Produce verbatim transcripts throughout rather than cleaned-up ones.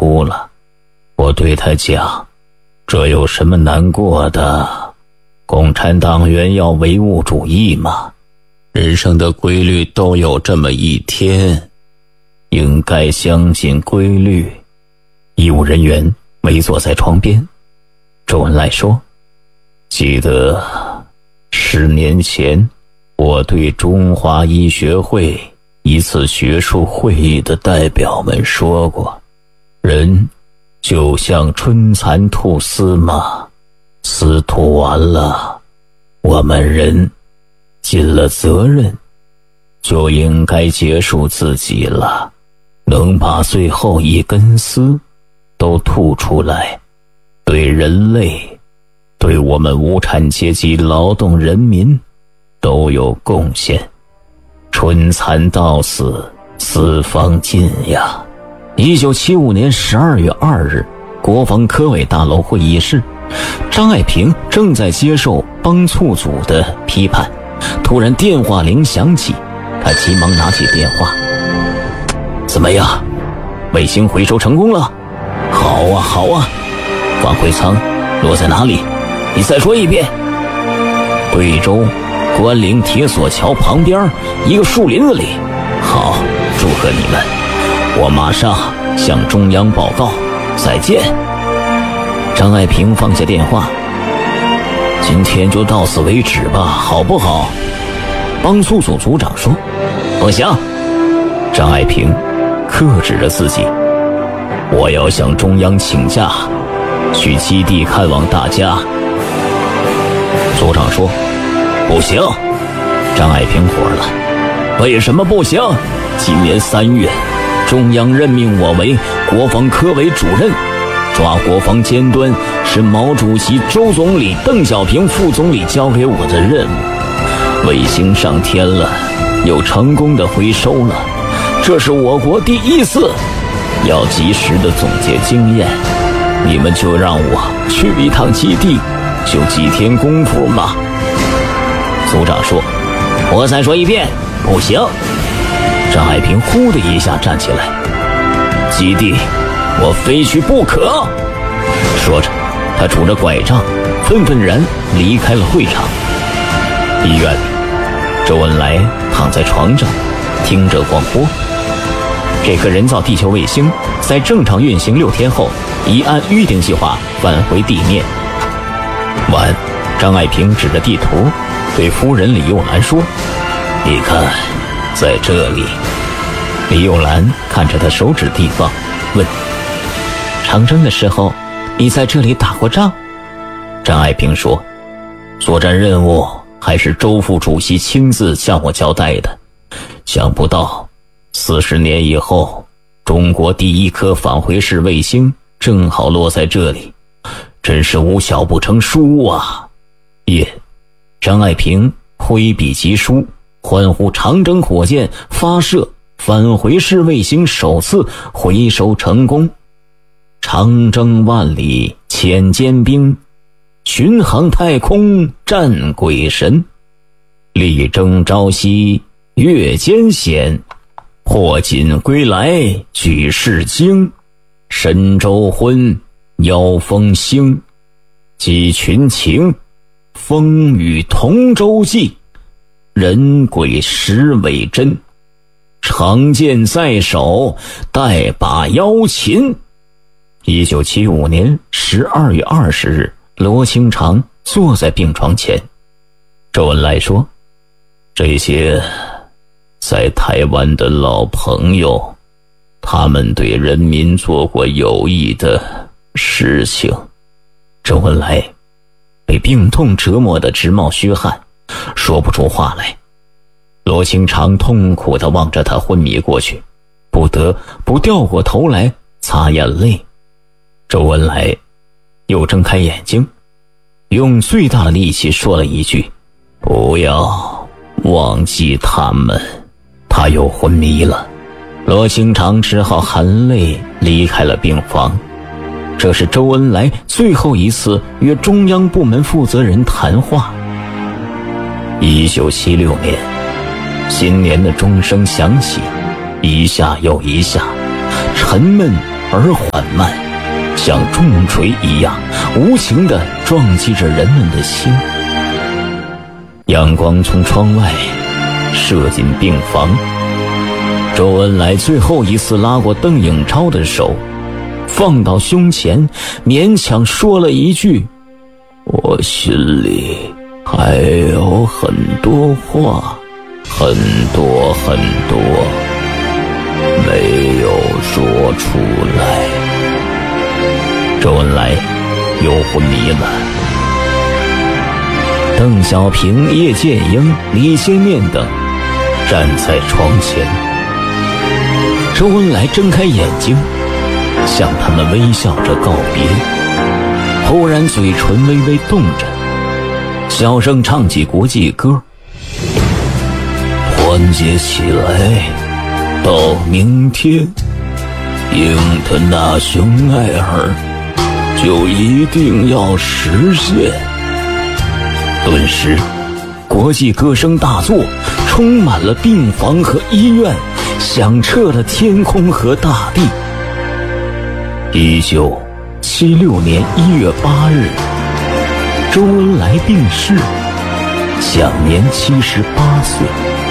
哭了。我对他讲，这有什么难过的？共产党员要唯物主义嘛，人生的规律都有这么一天，应该相信规律。医务人员围坐在床边，周恩来说，记得十年前我对中华医学会一次学术会议的代表们说过，人就像春蚕吐丝嘛，丝吐完了，我们人尽了责任，就应该结束自己了，能把最后一根丝都吐出来，对人类，对我们无产阶级劳动人民都有贡献。春蚕到死丝方尽呀。一九七五年十二月二日，国防科委大楼会议室，张爱萍正在接受帮促组的批判，突然电话铃响起，他急忙拿起电话。怎么样，卫星回收成功了？好啊好啊。返回舱落在哪里？你再说一遍。贵州关岭铁索桥旁边一个树林子里。好，祝贺你们，我马上向中央报告，再见。张爱萍放下电话，今天就到此为止吧，好不好？帮促组组长说。不行。张爱萍克制着自己，我要向中央请假，去基地看望大家。组长说不行。张爱萍火了，为什么不行？今年三月，中央任命我为国防科委主任，抓国防尖端是毛主席、周总理、邓小平副总理交给我的任务。卫星上天了，又成功的回收了，这是我国第一次，要及时的总结经验。你们就让我去一趟基地，就几天功夫嘛。组长说，我再说一遍，不行。张爱萍呼的一下站起来，基地我非去不可。说着他拄着拐杖愤愤然离开了会场。医院里，周恩来躺在床上听着广播，这颗人造地球卫星在正常运行六天后已按预定计划返回地面。晚，张爱萍指着地图对夫人李幼兰说，你看，在这里。李幼兰看着他手指地方问，长征的时候你在这里打过仗？张爱萍说，作战任务还是周副主席亲自向我交代的，想不到四十年以后，中国第一颗返回式卫星正好落在这里，真是无小不成书啊。耶！张爱萍挥笔疾书，欢呼长征火箭发射返回式卫星首次回收成功。长征万里遣坚兵，巡航太空战鬼神，力争朝夕越艰险，破锦归来举世惊，神州昏妖风兴，击群情风雨同舟记，人鬼实为真，长剑在手带把腰琴。一九七五年十二月二十日，罗清长坐在病床前。周恩来说，这些在台湾的老朋友，他们对人民做过有益的事情。周恩来被病痛折磨得直冒虚汗，说不出话来。罗清长痛苦地望着他昏迷过去，不得不掉过头来擦眼泪。周恩来又睁开眼睛，用最大的力气说了一句，不要忘记他们。他又昏迷了，罗清长只好含泪离开了病房。这是周恩来最后一次约中央部门负责人谈话。一九七六年，新年的钟声响起，一下又一下，沉闷而缓慢，像重锤一样无情地撞击着人们的心。阳光从窗外射进病房，周恩来最后一次拉过邓颖超的手，放到胸前，勉强说了一句：我心里还有很多话，很多很多没有说出来。周恩来又昏迷了。邓小平、叶剑英、李先念等站在床前，周恩来睁开眼睛，向他们微笑着告别，忽然嘴唇微微动着，小声唱起国际歌：团结起来，到明天，英特纳雄爱尔就一定要实现。顿时国际歌声大作，充满了病房和医院，响彻了天空和大地。一九七六年一月八日，周恩来病逝，享年七十八岁。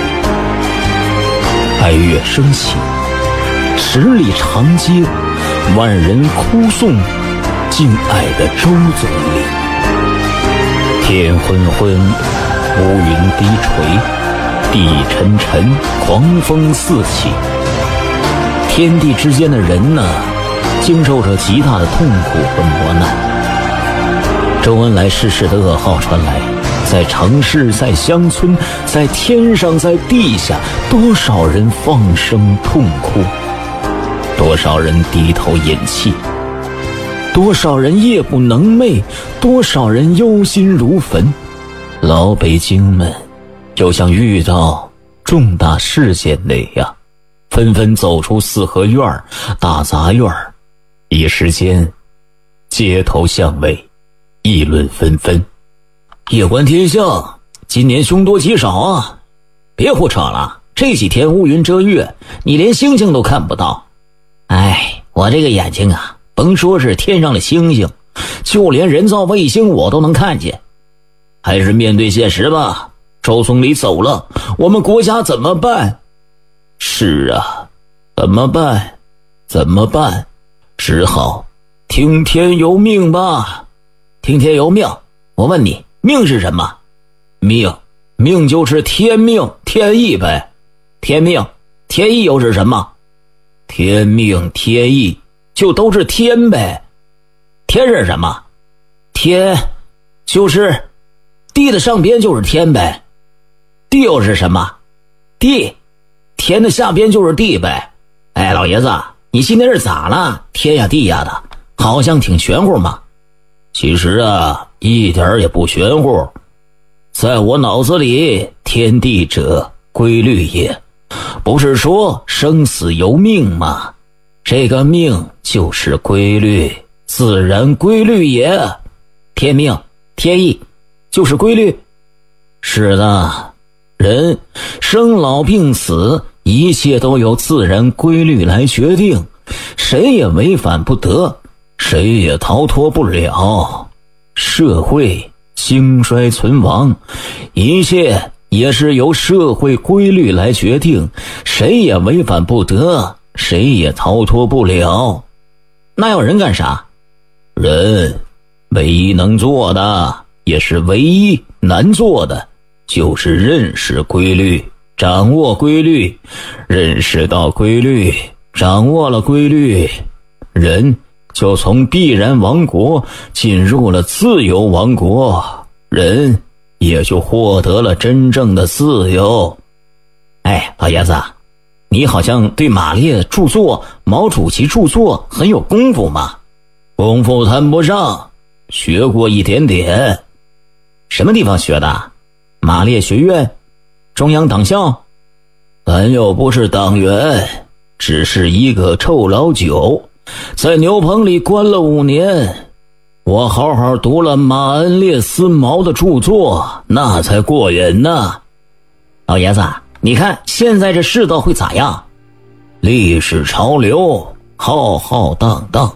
哀乐升起，十里长街，万人哭颂敬爱的周总理。天昏昏，乌云低垂，地沉沉，狂风四起。天地之间的人呢，经受着极大的痛苦和磨难。周恩来逝世的噩耗传来，在城市，在乡村，在天上，在地下，多少人放声痛哭，多少人低头饮泣，多少人夜不能寐，多少人忧心如焚。老北京们就像遇到重大事件那样，纷纷走出四合院、大杂院，一时间街头巷尾议论纷纷。夜观天象，今年凶多吉少啊！别胡扯了，这几天乌云遮月，你连星星都看不到。哎，我这个眼睛啊，甭说是天上的星星，就连人造卫星我都能看见。还是面对现实吧，周总理走了，我们国家怎么办？是啊，怎么办？怎么办？只好听天由命吧。听天由命，我问你，命是什么？命，命就是天命，天意呗。天命，天意又是什么？天命天意就都是天呗。天是什么？天就是地的上边就是天呗。地又是什么？地，天的下边就是地呗。哎，老爷子，你今天是咋了？天呀地呀的，好像挺玄乎嘛。其实啊，一点也不玄乎。在我脑子里，天地者规律也，不是说生死由命吗？这个命就是规律，自然规律也。天命天意就是规律。是的，人生老病死，一切都由自然规律来决定，谁也违反不得，谁也逃脱不了。社会兴衰存亡，一切也是由社会规律来决定，谁也违反不得，谁也逃脱不了。那要人干啥？人唯一能做的，也是唯一难做的，就是认识规律，掌握规律。认识到规律，掌握了规律，人就从必然王国进入了自由王国，人也就获得了真正的自由。哎，老爷子，你好像对马列著作、毛主席著作很有功夫嘛。功夫谈不上，学过一点点。什么地方学的？马列学院？中央党校？咱又不是党员，只是一个臭老九，在牛棚里关了五年。我好好读了马恩列斯毛的著作，那才过瘾呢。 老爷子，你看现在这世道会咋样？ 历史潮流浩浩荡荡。